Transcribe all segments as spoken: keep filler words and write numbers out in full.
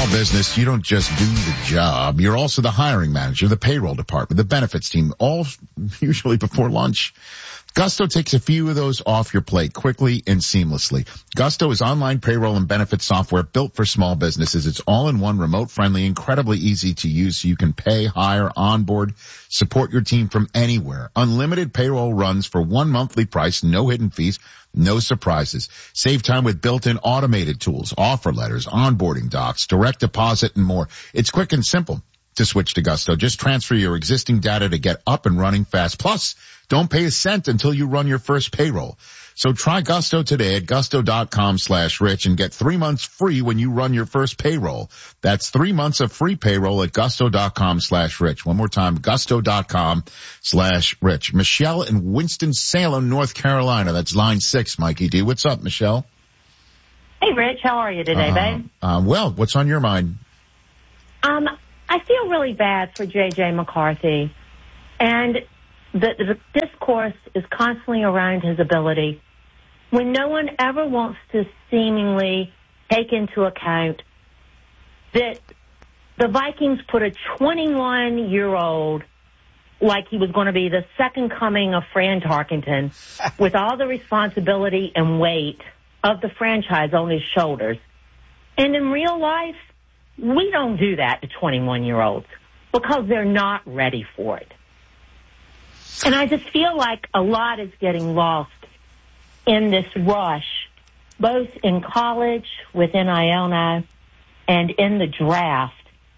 small business, you don't just do the job. You're also the hiring manager, the payroll department, the benefits team, all usually before lunch. Gusto takes a few of those off your plate quickly and seamlessly. Gusto is online payroll and benefits software built for small businesses. It's all-in-one, remote-friendly, incredibly easy to use so you can pay, hire, onboard, support your team from anywhere. Unlimited payroll runs for one monthly price, no hidden fees, no surprises. Save time with built-in automated tools, offer letters, onboarding docs, direct deposit, and more. It's quick and simple to switch to Gusto. Just transfer your existing data to get up and running fast. Plus, don't pay a cent until you run your first payroll. So try Gusto today at gusto.com slash rich and get three months free when you run your first payroll. That's three months of free payroll at gusto.com slash rich. One more time, gusto.com slash rich. Michelle in Winston-Salem, North Carolina. That's line six, Mikey D. What's up, Michelle? Hey, Rich. How are you today, uh, babe? Um, well, what's on your mind? Um, I feel really bad for J J McCarthy, and the, the discourse is constantly around his ability. When no one ever wants to seemingly take into account that the Vikings put a twenty-one-year-old like he was going to be the second coming of Fran Tarkenton with all the responsibility and weight of the franchise on his shoulders. And in real life, we don't do that to twenty-one-year-olds because they're not ready for it. And I just feel like a lot is getting lost in this rush, both in college with N I L now and in the draft,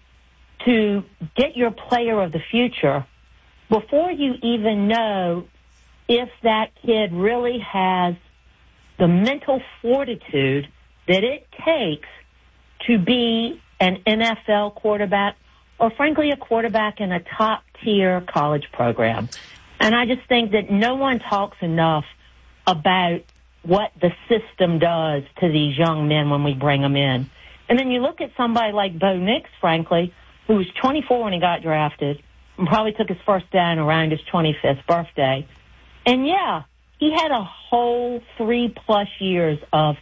to get your player of the future before you even know if that kid really has the mental fortitude that it takes to be an N F L quarterback or, frankly, a quarterback in a top-tier college program. And I just think that no one talks enough about what the system does to these young men when we bring them in. And then you look at somebody like Bo Nix, frankly, who was twenty-four when he got drafted and probably took his first down around his twenty-fifth birthday. And, yeah, he had a whole three-plus years of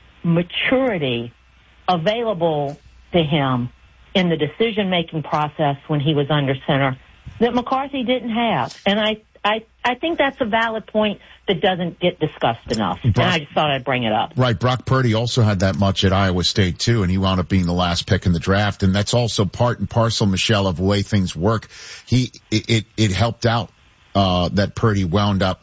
maturity available to him in the decision-making process when he was under center that McCarthy didn't have. And I I, I think that's a valid point that doesn't get discussed enough. Brock, and I just thought I'd bring it up. Right. Brock Purdy also had that much at Iowa State, too, and he wound up being the last pick in the draft. And that's also part and parcel, Michelle, of the way things work. He, it, it, it helped out, uh, that Purdy wound up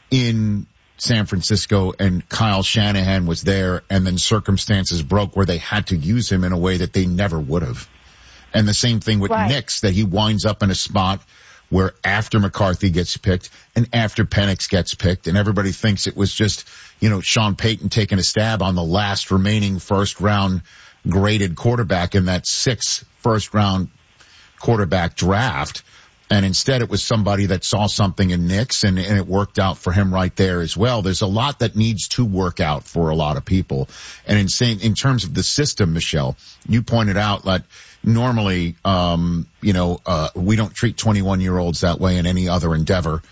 in San Francisco and Kyle Shanahan was there, and then circumstances broke where they had to use him in a way that they never would have. And the same thing with right. Nix, that he winds up in a spot where after McCarthy gets picked and after Penix gets picked, and everybody thinks it was just, you know, Sean Payton taking a stab on the last remaining first-round graded quarterback in that sixth first-round quarterback draft. And instead it was somebody that saw something in Nix, and, and it worked out for him right there as well. There's a lot that needs to work out for a lot of people. And in saying, in terms of the system, Michelle, you pointed out that normally, um, you know, uh, we don't treat twenty-one-year-olds that way in any other endeavor.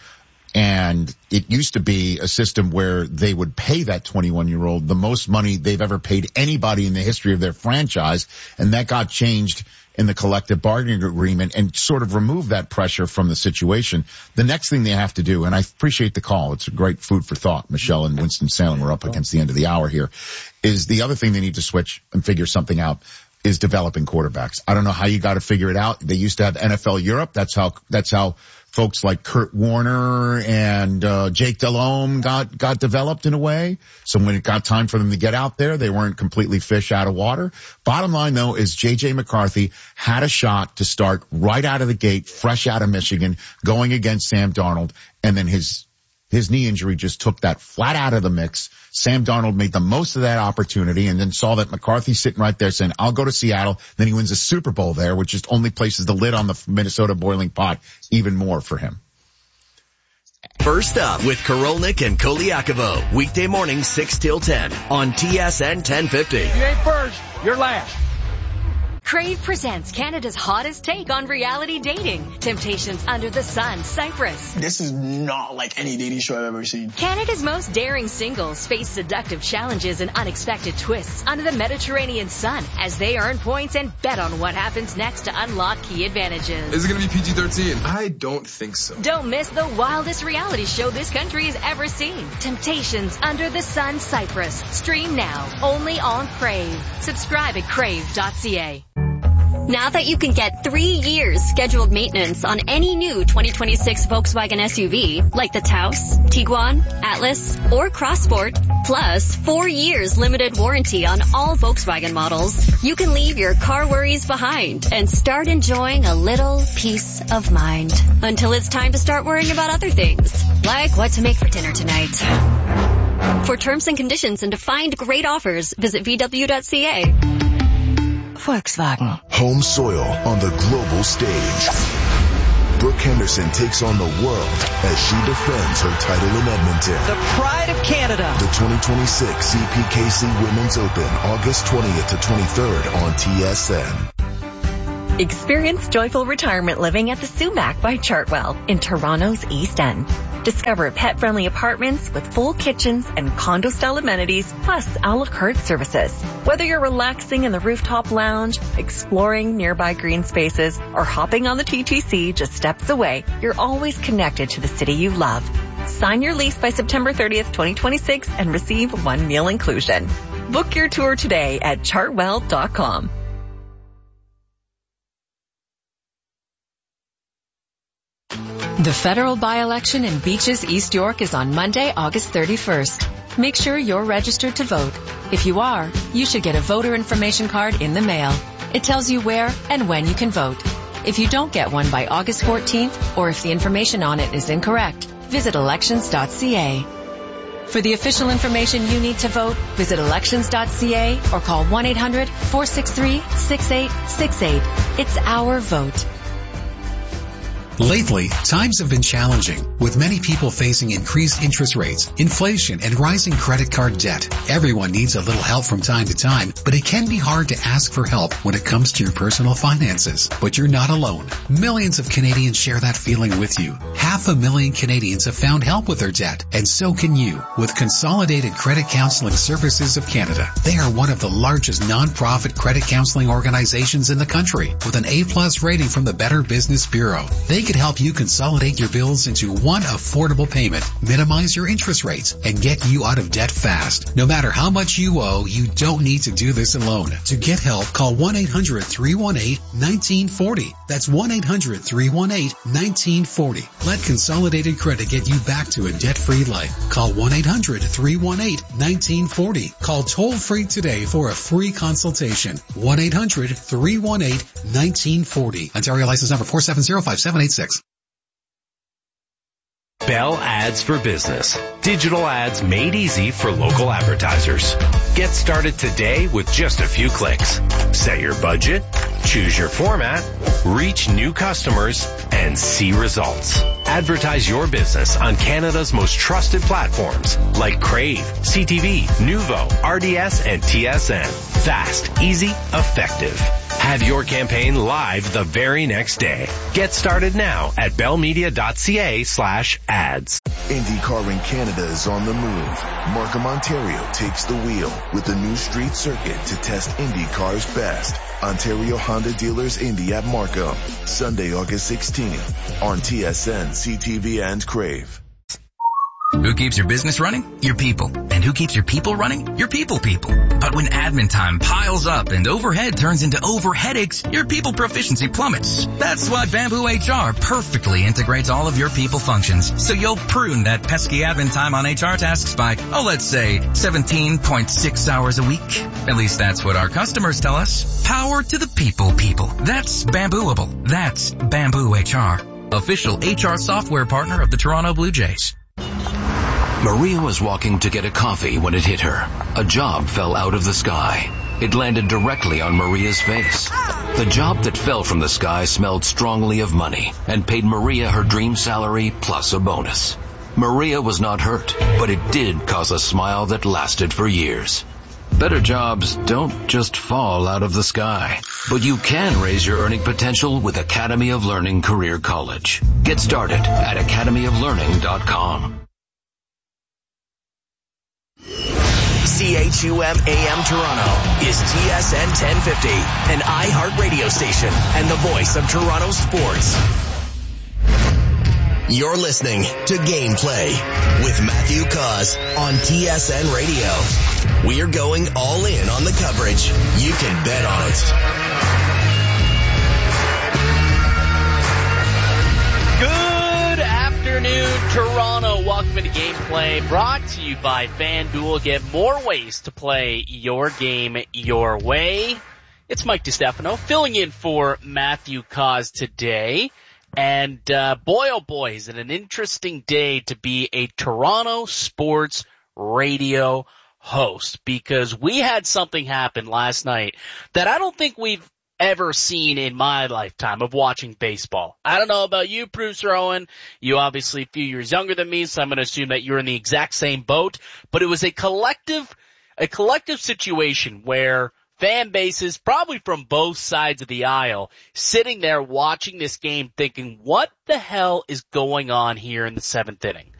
And it used to be a system where they would pay that twenty-one-year-old the most money they've ever paid anybody in the history of their franchise. And that got changed in the collective bargaining agreement and sort of remove that pressure from the situation. The next thing they have to do, and I appreciate the call, it's a great food for thought, Michelle and Winston-Salem, we're up against the end of the hour here, is the other thing they need to switch and figure something out is developing quarterbacks. I don't know how you got to figure it out. They used to have N F L Europe. That's how, that's how folks like Kurt Warner and, uh, Jake Delhomme got, got developed in a way. So when it got time for them to get out there, they weren't completely fish out of water. Bottom line though is J J McCarthy had a shot to start right out of the gate, fresh out of Michigan, going against Sam Darnold, and then his, his knee injury just took that flat out of the mix. Sam Darnold made the most of that opportunity and then saw that McCarthy sitting right there saying, I'll go to Seattle. Then he wins a Super Bowl there, which just only places the lid on the Minnesota boiling pot even more for him. First up with Korolnik and Koliakovo. Weekday morning, six till ten on T S N ten fifty. You ain't first, you're last. Crave presents Canada's hottest take on reality dating. Temptations Under the Sun, Cyprus. This is not like any dating show I've ever seen. Canada's most daring singles face seductive challenges and unexpected twists under the Mediterranean sun as they earn points and bet on what happens next to unlock key advantages. Is it going to be P G thirteen? I don't think so. Don't miss the wildest reality show this country has ever seen. Temptations Under the Sun, Cyprus. Stream now, only on Crave. Subscribe at crave dot c a. Now that you can get three years scheduled maintenance on any new twenty twenty-six Volkswagen S U V, like the Taos, Tiguan, Atlas, or Crossport, plus four years limited warranty on all Volkswagen models, you can leave your car worries behind and start enjoying a little peace of mind. Until it's time to start worrying about other things, like what to make for dinner tonight. For terms and conditions and to find great offers, visit v w dot c a. Volkswagen. Home soil on the global stage. Brooke Henderson takes on the world as she defends her title in Edmonton. The pride of Canada. The twenty twenty-six C P K C Women's Open, August twentieth to twenty-third on T S N. Experience joyful retirement living at the Sumac by Chartwell in Toronto's East End. Discover pet-friendly apartments with full kitchens and condo-style amenities, plus a la carte services. Whether you're relaxing in the rooftop lounge, exploring nearby green spaces, or hopping on the T T C just steps away, you're always connected to the city you love. Sign your lease by September thirtieth, twenty twenty-six and receive one meal inclusion. Book your tour today at chartwell dot com. The federal by-election in Beaches, East York is on Monday, August thirty-first. Make sure you're registered to vote. If you are, you should get a voter information card in the mail. It tells you where and when you can vote. If you don't get one by August fourteenth, or if the information on it is incorrect, visit elections dot c a. For the official information you need to vote, visit elections dot c a or call one eight hundred, four six three, six eight six eight. It's our vote. Lately, times have been challenging, with many people facing increased interest rates, inflation, and rising credit card debt. Everyone needs a little help from time to time, but it can be hard to ask for help when it comes to your personal finances. But you're not alone. Millions of Canadians share that feeling with you. Half a million Canadians have found help with their debt, and so can you, with Consolidated Credit Counseling Services of Canada. They are one of the largest non-profit credit counseling organizations in the country, with an A-plus rating from the Better Business Bureau. They can help you consolidate your bills into one affordable payment, minimize your interest rates, and get you out of debt fast. No matter how much you owe, you don't need to do this alone. To get help, call one eight hundred, three one eight, one nine four zero. That's one eight hundred, three one eight, one nine four zero. Let Consolidated Credit get you back to a debt-free life. Call one eight hundred, three one eight, one nine four zero. Call toll-free today for a free consultation. one eight hundred, three one eight, one nine four zero. Ontario license number four seven zero, five seven eight six. Bell Ads for Business. Digital ads made easy for local advertisers. Get started today with just a few clicks. Set your budget, choose your format, reach new customers, and see results. Advertise your business on Canada's most trusted platforms like Crave, C T V, Nuvo, R D S, and T S N. Fast, easy, effective. Have your campaign live the very next day. Get started now at bellmedia.ca slash ads. IndyCar in Canada is on the move. Markham, Ontario takes the wheel with the new street circuit to test IndyCar's best. Ontario Honda Dealers Indy at Markham, Sunday, August sixteenth on T S N, C T V, and Crave. Who keeps your business running? Your people. And who keeps your people running? Your people people. But when admin time piles up and overhead turns into over headaches, your people proficiency plummets. That's why Bamboo H R perfectly integrates all of your people functions. So you'll prune that pesky admin time on H R tasks by, oh, let's say seventeen point six hours a week. At least that's what our customers tell us. Power to the people people. That's Bambooable. That's Bamboo H R. Official H R software partner of the Toronto Blue Jays. Maria was walking to get a coffee when it hit her. A job fell out of the sky. It landed directly on Maria's face. The job that fell from the sky smelled strongly of money and paid Maria her dream salary plus a bonus. Maria was not hurt, but it did cause a smile that lasted for years. Better jobs don't just fall out of the sky, but you can raise your earning potential with Academy of Learning Career College. Get started at academy of learning dot com. C H U M A M Toronto is T S N ten fifty, an iHeart radio station and the voice of Toronto sports. You're listening to Gameplay with Matthew Cause on T S N Radio. We're going all in on the coverage. You can bet on it. Good afternoon, Toronto. Welcome to Gameplay, brought to you by FanDuel. Get more ways to play your game your way. It's Mike DiStefano filling in for Matthew Cause today. And uh, boy, oh boy, is it an interesting day to be a Toronto sports radio host, because we had something happen last night that I don't think we've ever seen in my lifetime of watching baseball. I don't know about you, producer Owen. You obviously a few years younger than me, so I'm going to assume that you're in the exact same boat. But it was a collective, a collective situation where fan bases, probably from both sides of the aisle, sitting there watching this game thinking, what the hell is going on here in the seventh inning?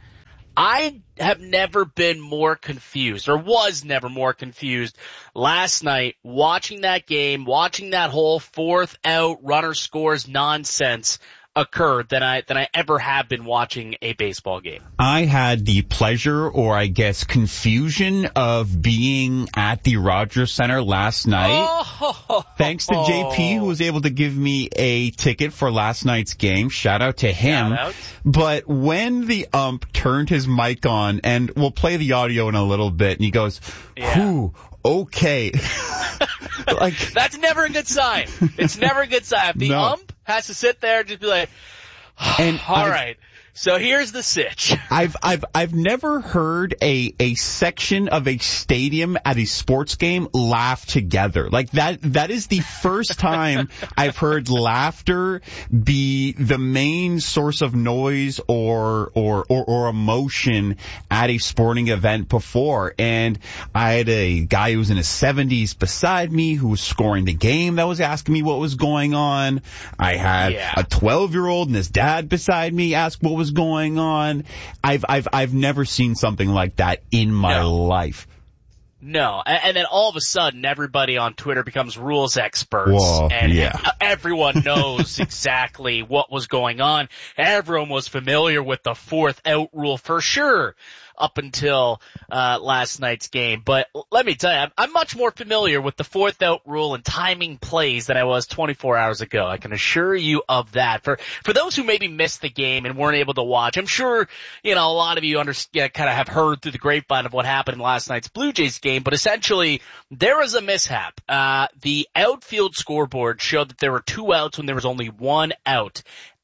I have never been more confused, or was never more confused last night watching that game, watching that whole fourth out runner scores nonsense occurred than I than I ever have been watching a baseball game. I had the pleasure, or I guess confusion, of being at the Rogers Center last night. Oh. Thanks to J P, who was able to give me a ticket for last night's game. Shout out to him. Shout out. But when the ump turned his mic on, and we'll play the audio in a little bit, and he goes, yeah. "Whew, okay." Like, that's never a good sign. It's never a good sign. If the no. ump has to sit there and just be like, and all I've, right, so here's the sitch. I've I've I've never heard a a section of a stadium at a sports game laugh together. Like that that is the first time I've heard laughter be the main source of noise or or or, or emotion at a sporting event before. And I had a guy who was in his seventies beside me who was scoring the game that was asking me what was going on. I had yeah. a twelve-year-old and his dad beside me ask what was going on. I've I've I've never seen something like that in my no. life. No, and, and then all of a sudden, everybody on Twitter becomes rules experts, Whoa, and, yeah. and everyone knows exactly what was going on. Everyone was familiar with the fourth out rule for sure up until uh last night's game. But let me tell you, I'm, I'm much more familiar with the fourth out rule and timing plays than I was twenty-four hours ago. I can assure you of that. For for those who maybe missed the game and weren't able to watch, I'm sure, you know, a lot of you understand, kind of have heard through the grapevine of what happened in last night's Blue Jays game, but essentially there was a mishap. Uh the outfield scoreboard showed that there were two outs when there was only one out.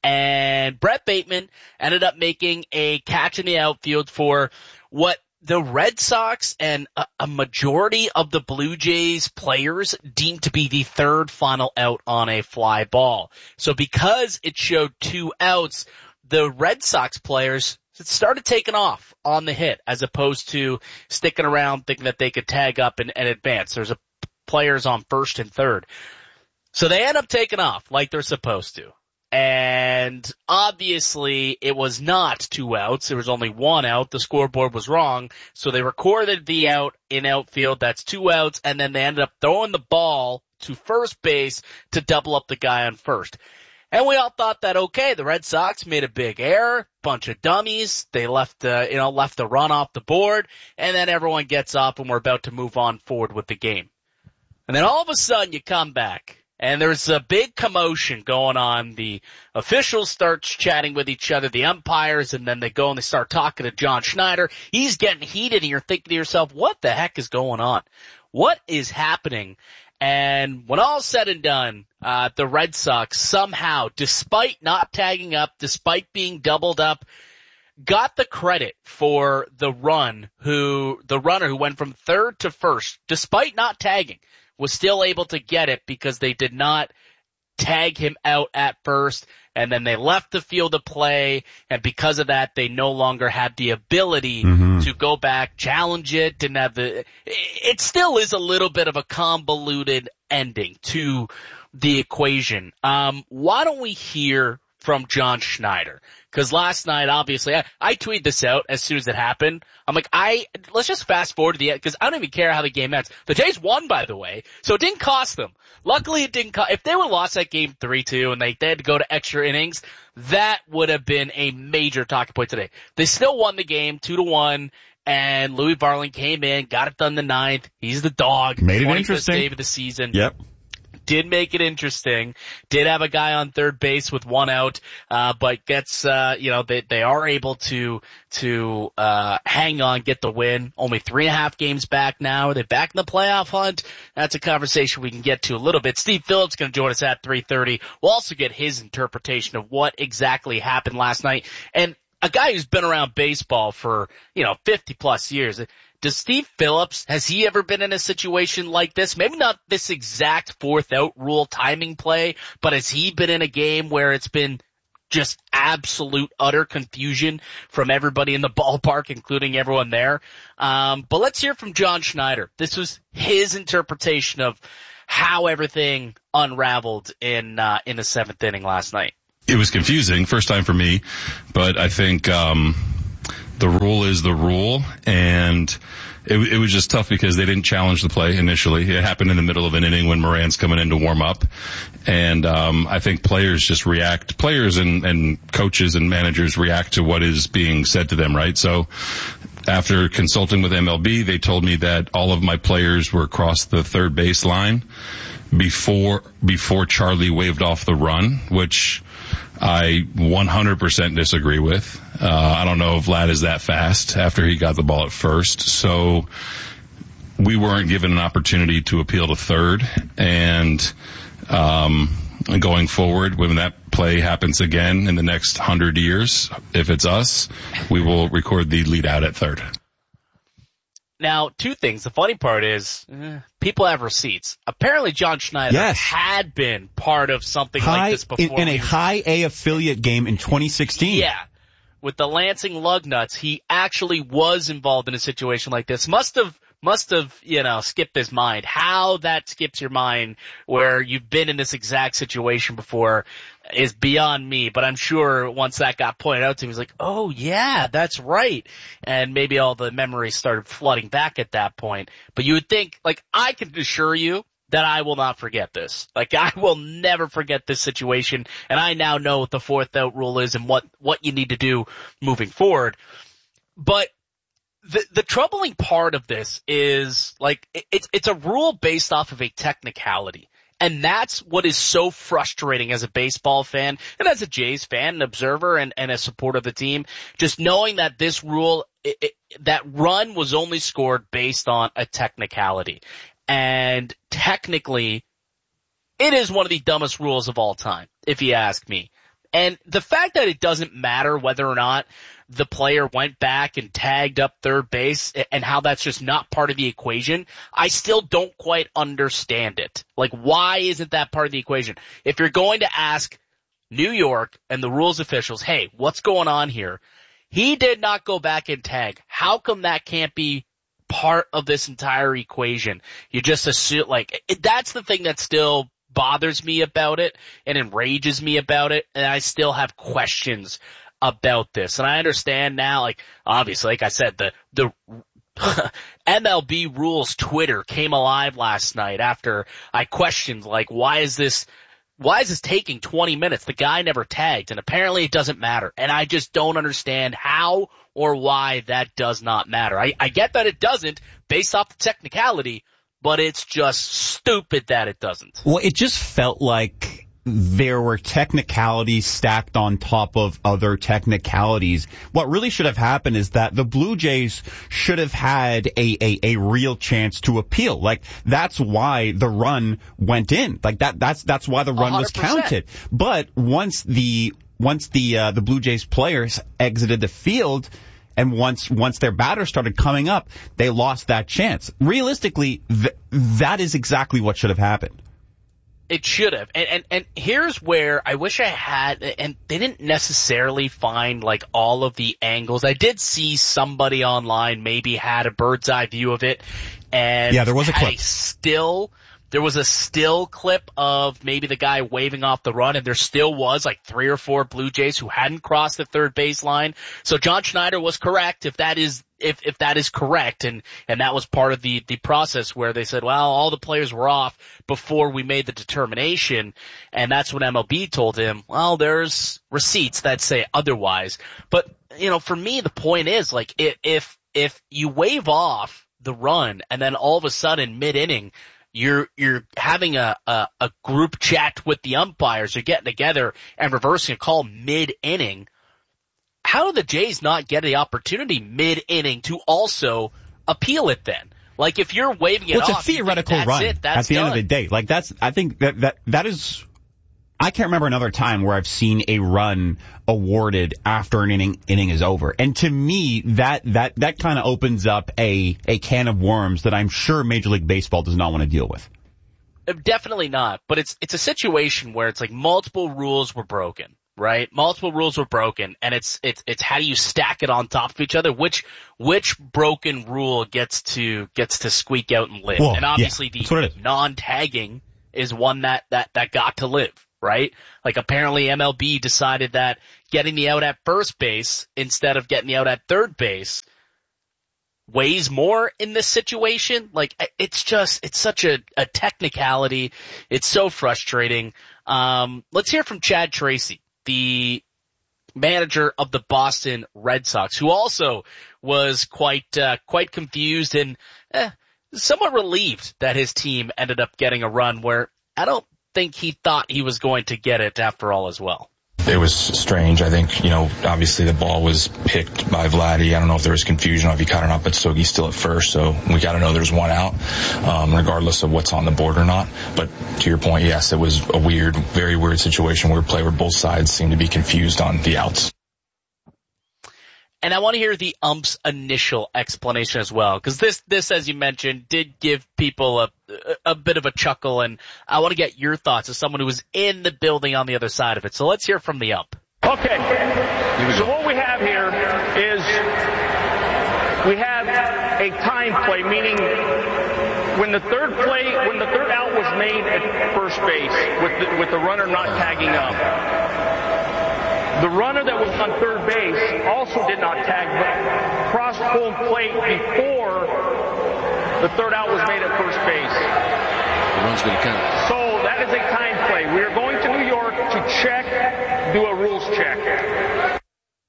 And Brett Bateman ended up making a catch in the outfield for what the Red Sox and a, a majority of the Blue Jays players deemed to be the third final out on a fly ball. So because it showed two outs, the Red Sox players started taking off on the hit as opposed to sticking around thinking that they could tag up and, and advance. There's a players on first and third. So they end up taking off like they're supposed to. And obviously it was not two outs. There was only one out. The scoreboard was wrong. So they recorded the out in outfield. That's two outs. And then they ended up throwing the ball to first base to double up the guy on first. And we all thought that, okay, the Red Sox made a big error, bunch of dummies. They left, uh, you know, left the run off the board. And then everyone gets up and we're about to move on forward with the game. And then all of a sudden you come back. And there's a big commotion going on. The officials start chatting with each other, the umpires, and then they go and they start talking to John Schneider. He's getting heated, and you're thinking to yourself, what the heck is going on? What is happening? And when all's said and done, uh, the Red Sox somehow, despite not tagging up, despite being doubled up, got the credit for the run who, the runner who went from third to first, despite not tagging, was still able to get it because they did not tag him out at first, and then they left the field of play, and because of that, they no longer had the ability mm-hmm. to go back, challenge it, didn't have the, it still is a little bit of a convoluted ending to the equation. Um, why don't we hear from John Schneider? Because last night, obviously, I, I tweeted this out as soon as it happened. I'm like, I, let's just fast forward to the end, because I don't even care how the game ends. The Jays won, by the way, so it didn't cost them. Luckily, it didn't cost, if they would have lost that game three two and they, they had to go to extra innings, that would have been a major talking point today. They still won the game two to one, and Louis Varland came in, got it done the ninth. He's the dog. Made it interesting. Save of the season. Yep. Did make it interesting. Did have a guy on third base with one out, uh, but gets, uh, you know, they, they are able to, to, uh, hang on, get the win. Only three and a half games back now. Are they back in the playoff hunt? That's a conversation we can get to a little bit. Steve Phillips going to join us at three thirty. We'll also get his interpretation of what exactly happened last night. And a guy who's been around baseball for, you know, fifty plus years. Does Steve Phillips, has he ever been in a situation like this? Maybe not this exact fourth out rule timing play, but has he been in a game where it's been just absolute utter confusion from everybody in the ballpark, including everyone there? Um, but let's hear from John Schneider. This was his interpretation of how everything unraveled in, uh, in the seventh inning last night. It was confusing, first time for me, but I think, um, the rule is the rule, and it, it was just tough because they didn't challenge the play initially. It happened in the middle of an inning when Moran's coming in to warm up, and um, I think players just react. Players and, and coaches and managers react to what is being said to them, right? So after consulting with M L B, they told me that all of my players were across the third base line before before Charlie waved off the run, which I one hundred percent disagree with. Uh, I don't know if Vlad is that fast after he got the ball at first. So we weren't given an opportunity to appeal to third. And, um, going forward, when that play happens again in the next hundred years, if it's us, we will record the lead out at third. Now, two things. The funny part is, eh, people have receipts. Apparently, John Schneider yes. had been part of something high, like this before. In, in a high A affiliate game in twenty sixteen. Yeah. With the Lansing Lugnuts, he actually was involved in a situation like this. Must have, must have, you know, skipped his mind. How that skips your mind where you've been in this exact situation before is beyond me, but I'm sure once that got pointed out to him, he was like, oh yeah, that's right. And maybe all the memories started flooding back at that point. But you would think, like, I can assure you that I will not forget this. Like, I will never forget this situation, and I now know what the fourth out rule is and what, what you need to do moving forward. But the, the troubling part of this is, like, it, it's, it's a rule based off of a technicality. And that's what is so frustrating as a baseball fan and as a Jays fan, an observer and, and a supporter of the team, just knowing that this rule, it, it, that run was only scored based on a technicality. And technically, it is one of the dumbest rules of all time, if you ask me. And the fact that it doesn't matter whether or not the player went back and tagged up third base and how that's just not part of the equation, I still don't quite understand it. Like, why isn't that part of the equation? If you're going to ask New York and the rules officials, hey, what's going on here? He did not go back and tag. How come that can't be part of this entire equation? You just assume, like, it, that's the thing that still bothers me about it and enrages me about it, and I still have questions about this. And I understand now, like, obviously, like I said, the the M L B rules Twitter came alive last night after I questioned, like, why is this why is this taking twenty minutes? The guy never tagged, and apparently it doesn't matter. And I just don't understand how or why that does not matter. I, I get that it doesn't based off the technicality, but it's just stupid that it doesn't. Well, it just felt like there were technicalities stacked on top of other technicalities. What really should have happened is that the Blue Jays should have had a, a, a real chance to appeal. Like, that's why the run went in. Like, that, that's, that's why the run was counted. But once the, once the, uh, the Blue Jays players exited the field, and once, once their batters started coming up, they lost that chance. Realistically, th- that is exactly what should have happened. It should have. And, and, and here's where I wish I had, and they didn't necessarily find like all of the angles. I did see somebody online maybe had a bird's eye view of it, and yeah, there was a had clip. a still, there was a still clip of maybe the guy waving off the run, and there still was like three or four Blue Jays who hadn't crossed the third baseline. So John Schneider was correct if that is If, if that is correct, and, and that was part of the, the process where they said, well, all the players were off before we made the determination, and that's when M L B told him, well, there's receipts that say otherwise. But, you know, for me, the point is, like, if, if you wave off the run, and then all of a sudden, mid-inning, you're, you're having a, a, a group chat with the umpires, you're getting together and reversing a call mid-inning, how do the Jays not get the opportunity mid-inning to also appeal it then? Like, if you're waving it well, off, it's a theoretical that's run it, that's at the done. end of the day. Like, that's, I think that, that, that is, I can't remember another time where I've seen a run awarded after an inning, inning is over. And to me, that, that, that kind of opens up a, a can of worms that I'm sure Major League Baseball does not want to deal with. Definitely not. But it's, it's a situation where it's like multiple rules were broken. Right? Multiple rules were broken, and it's, it's, it's how do you stack it on top of each other? Which, which broken rule gets to, gets to squeak out and live? Well, and obviously yeah, the non-tagging is one that, that, that got to live, right? Like apparently M L B decided that getting the out at first base instead of getting the out at third base weighs more in this situation. Like, it's just, it's such a, a technicality. It's so frustrating. Um, let's hear from Chad Tracy, the manager of the Boston Red Sox, who also was quite uh, quite confused and eh, somewhat relieved that his team ended up getting a run where I don't think he thought he was going to get it after all as well. It was strange. I think, you know, obviously the ball was picked by Vladdy. I don't know if there was confusion or if he caught it up, but Stogie's still at first, so we got to know there's one out, um, regardless of what's on the board or not. But to your point, yes, it was a weird, very weird situation where play where both sides seemed to be confused on the outs. And I want to hear the ump's initial explanation as well, because this, this, as you mentioned, did give people a, a bit of a chuckle, and I want to get your thoughts as someone who was in the building on the other side of it. So let's hear from the ump. Okay. So what we have here is we have a time play, meaning when the third play, when the third out was made at first base with the, with the runner not tagging up. The runner that was on third base also did not tag, but crossed home plate before the third out was made at first base. The run's going to count. So that is a time play. We are going to New York to check, do a rules check.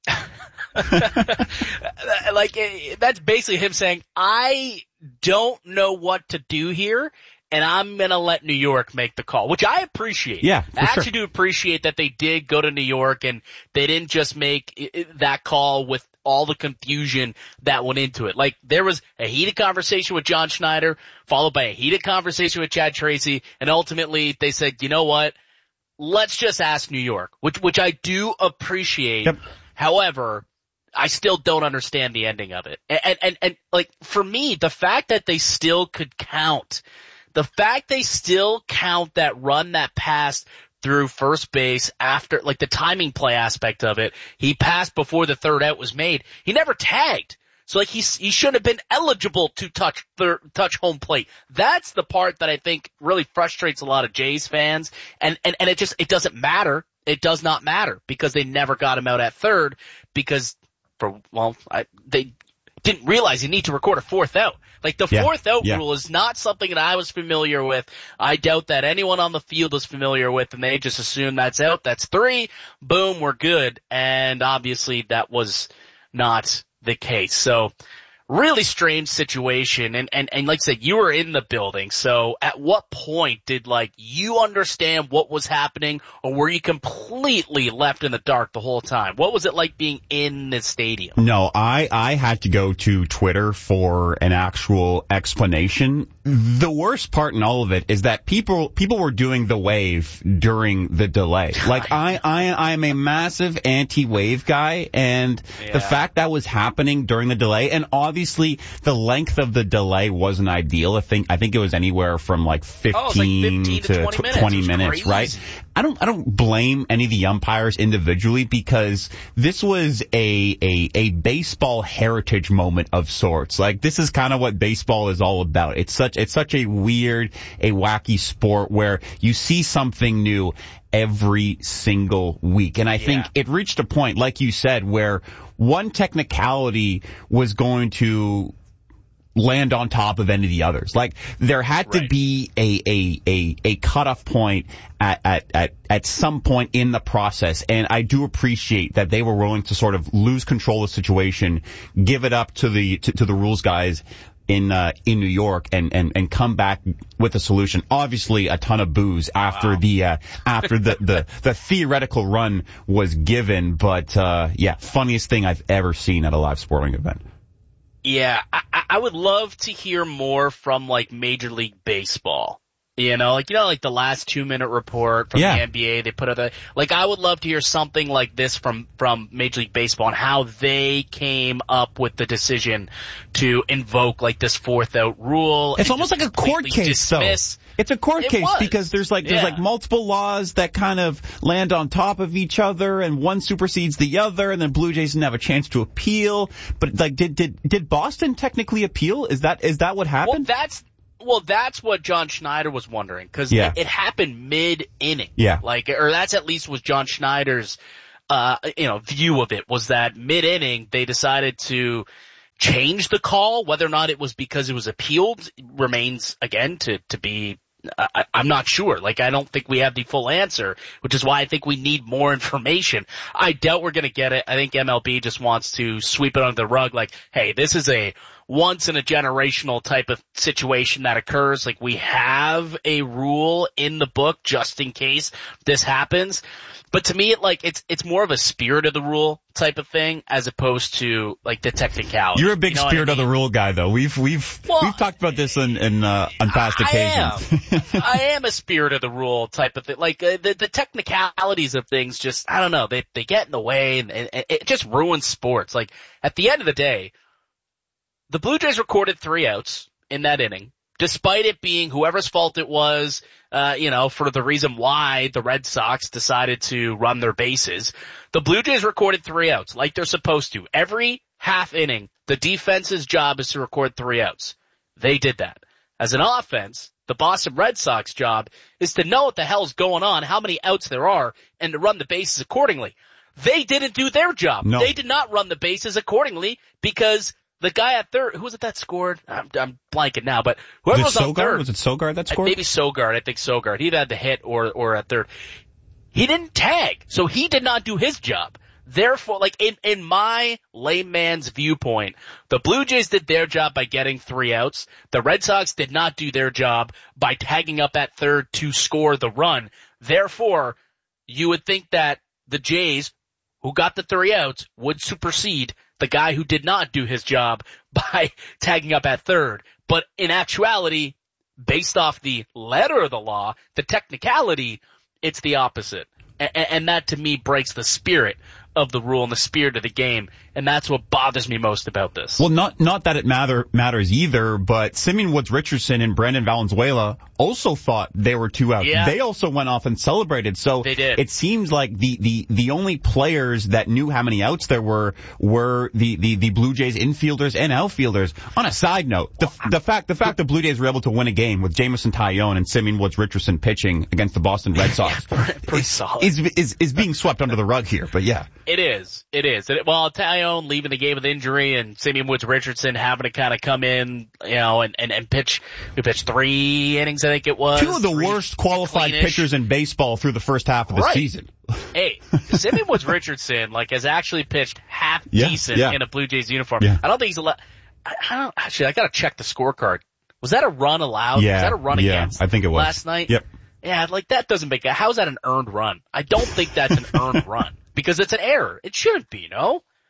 Like, that's basically him saying, I don't know what to do here, and I'm going to let New York make the call, which I appreciate. Yeah, I actually sure. do appreciate that they did go to New York and they didn't just make that call with all the confusion that went into it. Like, there was a heated conversation with John Schneider, followed by a heated conversation with Chad Tracy, and ultimately they said, you know what? Let's just ask New York, which, which I do appreciate. Yep. However, I still don't understand the ending of it. And, and, and, and like, for me, the fact that they still could count The fact they still count that run that passed through first base after, like the timing play aspect of it, he passed before the third out was made. He never tagged. So like he, he shouldn't have been eligible to touch third, touch home plate. That's the part that I think really frustrates a lot of Jays fans. And, and, and it just, it doesn't matter. It does not matter because they never got him out at third because for, well, I, they didn't realize you need to record a fourth out. Like, the yeah, fourth out yeah. rule is not something that I was familiar with. I doubt that anyone on the field was familiar with, and they just assume that's out, that's three, boom, we're good. And obviously that was not the case. So, really strange situation. And, and, and like I said, you were in the building. So at what point did, like, you understand what was happening, or were you completely left in the dark the whole time? What was it like being in the stadium? No, I, I had to go to Twitter for an actual explanation. the worst part in all of it is that people people were doing the wave during the delay. Like I I I am a massive anti-wave guy, and yeah. the fact that was happening during the delay, and obviously the length of the delay wasn't ideal. I think I think it was anywhere from like fifteen, oh, like fifteen to, to twenty minutes, twenty minutes right? I don't I don't blame any of the umpires individually, because this was a a a baseball heritage moment of sorts. Like this is kind of what baseball is all about. It's such it's such a weird, a wacky sport where you see something new every single week. And I yeah. think it reached a point, like you said, where one technicality was going to land on top of any of the others. Like there had to right. be a, a, a, a cutoff point at, at, at, at some point in the process. And I do appreciate that they were willing to sort of lose control of the situation, give it up to the, to, to the rules guys in, uh, in New York and, and, and come back with a solution. Obviously a ton of boos after wow. the, uh, after the, the, the theoretical run was given. But, uh, yeah, funniest thing I've ever seen at a live sporting event. Yeah, I, I would love to hear more from, like, Major League Baseball. You know, like, you know, like the last two-minute report from yeah. the N B A, they put out a, like, I would love to hear something like this from, from Major League Baseball and how they came up with the decision to invoke, like, this fourth out rule. It's almost like a court case, dismiss. though. It's a court it case was. because there's like, there's yeah. like multiple laws that kind of land on top of each other, and one supersedes the other, and then Blue Jays didn't have a chance to appeal. But, like, did, did, did Boston technically appeal? Is that, is that what happened? Well, that's, Well, that's what John Schneider was wondering, because yeah. it, it happened mid-inning. Yeah. Like, or that's at least was John Schneider's, uh, you know, view of it, was that mid-inning they decided to change the call. Whether or not it was because it was appealed remains, again, to, to be, I, I'm not sure. Like, I don't think we have the full answer, which is why I think we need more information. I doubt we're going to get it. I think M L B just wants to sweep it under the rug, like, hey, this is a once in a generational type of situation that occurs. Like, we have a rule in the book just in case this happens. But to me, it like it's it's more of a spirit of the rule type of thing as opposed to like the technicality. You're a big you know spirit I mean? of the rule guy, though. We've we've well, we've talked about this in, in uh, on past I occasions. Am. I am a spirit of the rule type of thing. Like uh, the the technicalities of things, just I don't know. They they get in the way, and, and it just ruins sports. Like at the end of the day, the Blue Jays recorded three outs in that inning, despite it being whoever's fault it was, uh, you know, for the reason why the Red Sox decided to run their bases. The Blue Jays recorded three outs like they're supposed to. Every half inning, the defense's job is to record three outs. They did that. As an offense, the Boston Red Sox job is to know what the hell's going on, how many outs there are, and to run the bases accordingly. They didn't do their job. No. They did not run the bases accordingly because the guy at third, who was it that scored? I'm, I'm blanking now, but whoever was, was on third. Was it Sogard that scored? Maybe Sogard. I think Sogard. He had the hit or, or at third. He didn't tag, so he did not do his job. Therefore, like in, in my layman's viewpoint, the Blue Jays did their job by getting three outs. The Red Sox did not do their job by tagging up at third to score the run. Therefore, you would think that the Jays, who got the three outs, would supersede the guy who did not do his job by tagging up at third. But in actuality, based off the letter of the law, the technicality, it's the opposite. And, and that to me breaks the spirit of the rule and the spirit of the game, and that's what bothers me most about this. Well, not not that it matter matters either, but Simeon Woods Richardson and Brandon Valenzuela also thought they were two outs. Yeah. They also went off and celebrated. So they did. It seems like the, the, the only players that knew how many outs there were were the, the, the Blue Jays infielders and outfielders. On a side note, the the fact the fact the Blue Jays were able to win a game with Jameson Taillon and Simeon Woods Richardson pitching against the Boston Red Sox pretty solid. Is, is is being swept under the rug here. But yeah. It is. It is. It, well, Taillon leaving the game with injury and Simeon Woods Richardson having to kind of come in, you know, and, and, and pitch. We pitched three innings, I think it was. Two of the three, worst qualified cleanish. pitchers in baseball through the first half of the right. season. Hey, Simeon Woods Richardson, like, has actually pitched half yeah, decent yeah. in a Blue Jays uniform. Yeah. I don't think he's allowed. I, I don't, actually, I gotta check the scorecard. Was that a run allowed? Yeah. Was that a run yeah, against? I think it was. Last night? Yep. Yeah, like, that doesn't make, how's that an earned run? I don't think that's an earned run. Because it's an error. It shouldn't be, no?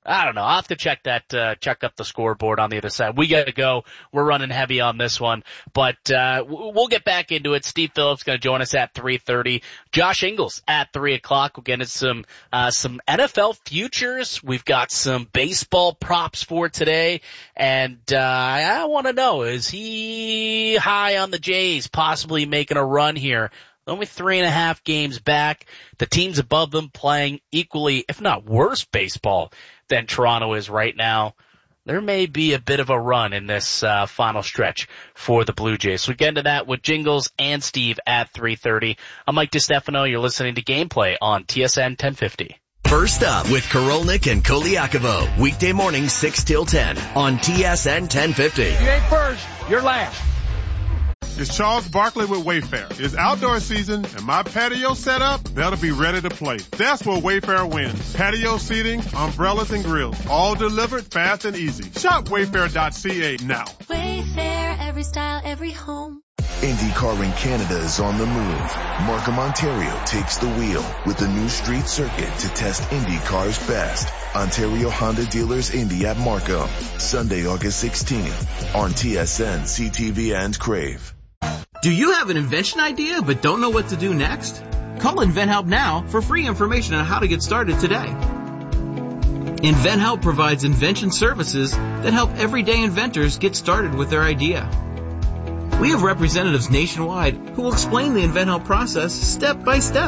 I don't know. I'll have to check that, uh, check up the scoreboard on the other side. We gotta go. We're running heavy on this one, but, uh, we'll get back into it. Steve Phillips gonna join us at three thirty. Josh Ingles at three o'clock. We'll get into some, uh, some N F L futures. We've got some baseball props for today. And, uh, I want to know, is he high on the Jays possibly making a run here? Only three and a half games back. The teams above them playing equally, if not worse, baseball than Toronto is right now. There may be a bit of a run in this uh, final stretch for the Blue Jays. So we get into that with Jingles and Steve at three thirty. I'm Mike DiStefano. You're listening to Gameplay on T S N ten fifty. First up with Korolnik and Koliakovo. Weekday morning six till ten on T S N ten fifty. You ain't first, you're last. It's Charles Barkley with Wayfair. It's outdoor season and my patio set up, that'll be ready to play. That's where Wayfair wins. Patio seating, umbrellas and grills, all delivered fast and easy. Shop wayfair dot c a now. Wayfair, every style, every home. IndyCar in Canada is on the move. Markham, Ontario takes the wheel with the new street circuit to test IndyCar's best. Ontario Honda Dealers Indy at Markham. Sunday, August sixteenth on T S N, C T V, and Crave. Do you have an invention idea but don't know what to do next? Call InventHelp now for free information on how to get started today. InventHelp provides invention services that help everyday inventors get started with their idea. We have representatives nationwide who will explain the InventHelp process step by step.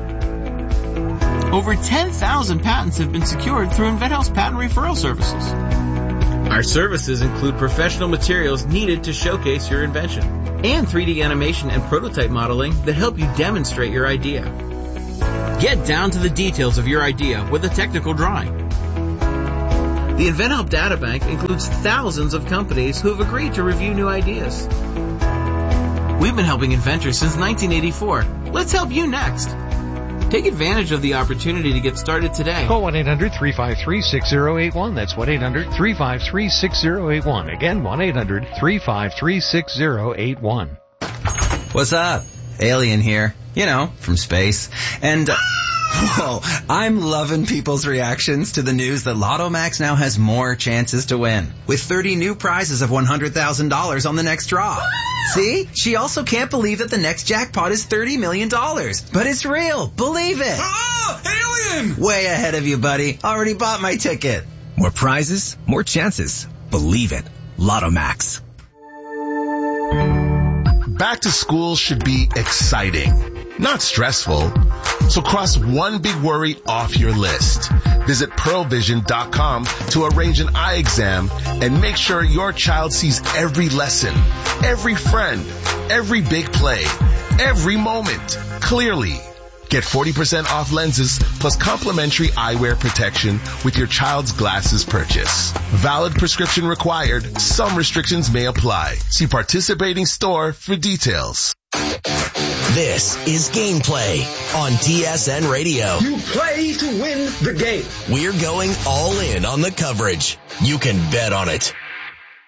Over ten thousand patents have been secured through InventHelp's patent referral services. Our services include professional materials needed to showcase your invention and three D animation and prototype modeling that help you demonstrate your idea. Get down to the details of your idea with a technical drawing. The InventHelp Databank includes thousands of companies who have agreed to review new ideas. We've been helping inventors since nineteen eighty-four. Let's help you next. Take advantage of the opportunity to get started today. Call one eight hundred three five three six zero eight one. That's one eight hundred three five three six zero eight one. Again, one eight hundred three five three six zero eight one. What's up? Alien here. You know, from space. And... Uh, Whoa, I'm loving people's reactions to the news that Lotto Max now has more chances to win, with thirty new prizes of one hundred thousand dollars on the next draw. See? She also can't believe that the next jackpot is thirty million dollars. But it's real. Believe it. Oh, alien! Way ahead of you, buddy. Already bought my ticket. More prizes, more chances. Believe it. Lotto Max. Back to school should be exciting, not stressful. So cross one big worry off your list. Visit pearl vision dot com to arrange an eye exam and make sure your child sees every lesson, every friend, every big play, every moment clearly. Get forty percent off lenses plus complimentary eyewear protection with your child's glasses purchase. Valid prescription required. Some restrictions may apply. See participating store for details. This is Gameplay on T S N Radio. You play to win the game. We're going all in on the coverage. You can bet on it.